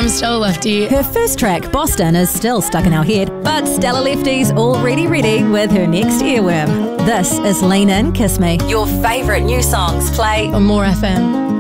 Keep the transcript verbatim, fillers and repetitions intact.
I'm Stella Lefty. Her first track, Boston, is still stuck in our head, but Stella Lefty's already ready with her next earworm. This is Lean In, Kiss Me. Your favourite new songs play On More F M.